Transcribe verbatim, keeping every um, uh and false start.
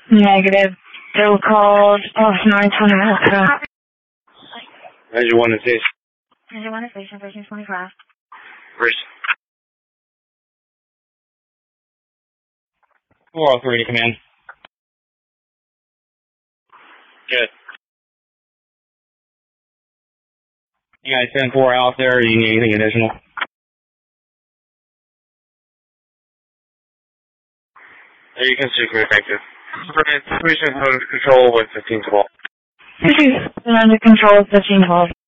Negative. Bill called off nine twenty. Engine one and station. Engine one and station, thirteen twenty-five. First. four oh three to command. Good. You guys send four out there, or do you need anything additional? There you can secret effective. Information under control with fifteen twelve. Under control, fifteen twelve.